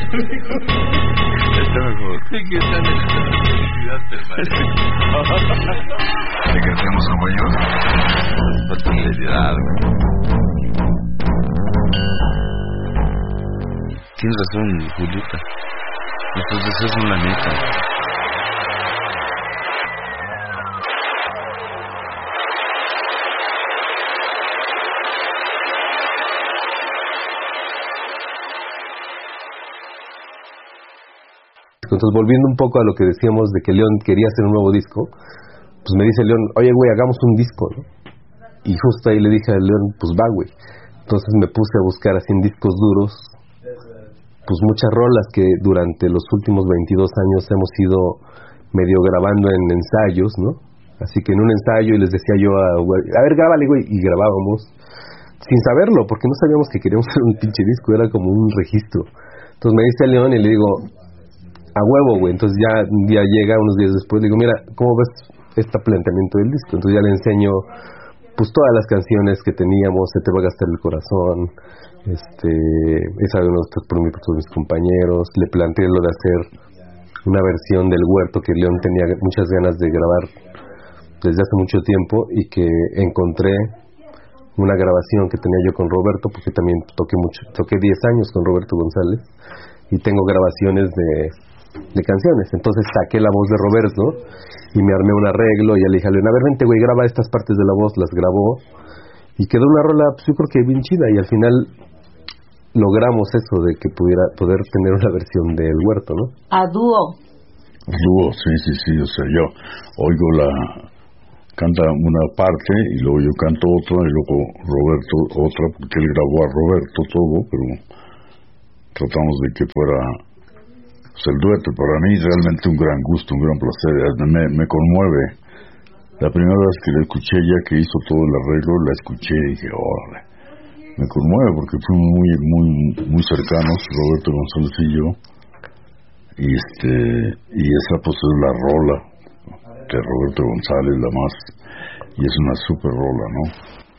Está mejor. Sí, que están en la felicidad permanente. ¿De qué hacemos, compañero? Falta seriedad, güey. Tienes razón, Julieta. Nuestros deseos son la neta. Entonces, volviendo un poco a lo que decíamos de que León quería hacer un nuevo disco, pues me dice León, oye, güey, hagamos un disco, ¿no? Y justo ahí le dije a León, pues va, güey. Entonces me puse a buscar así en discos duros, pues muchas rolas que durante los últimos 22 años hemos ido medio grabando en ensayos, ¿no? Así que en un ensayo, y les decía yo a ver, grábale, güey, y grabábamos, sin saberlo, porque no sabíamos que queríamos hacer un pinche disco, era como un registro. Entonces me dice León y le digo, a huevo, güey. Entonces ya un día llega, unos días después, le digo, mira, ¿cómo ves este planteamiento del disco? Entonces ya le enseño pues todas las canciones que teníamos, Se te va a gastar el corazón, esa de por mí, por todos mis compañeros. Le planteé lo de hacer una versión del Huerto que León tenía muchas ganas de grabar desde hace mucho tiempo, y que encontré una grabación que tenía yo con Roberto, porque también toqué 10 años con Roberto González, y tengo grabaciones de canciones. Entonces saqué la voz de Roberto y me armé un arreglo, y ya le dije a León, a ver, vente, güey, graba estas partes de la voz. Las grabó y quedó una rola, pues yo creo que bien chida, y al final logramos eso de que poder tener una versión del Huerto, ¿no? A dúo. Dúo, sí, o sea, yo oigo canta una parte y luego yo canto otra y luego Roberto otra, porque él grabó a Roberto todo, pero tratamos de que fuera el dueto. Para mí realmente un gran gusto, un gran placer, me conmueve. La primera vez que la escuché, ya que hizo todo el arreglo, la escuché y dije, órale, me conmueve porque fuimos muy cercanos, Roberto González y yo, y esa pues es la rola de Roberto González, la más, y es una super rola, ¿no?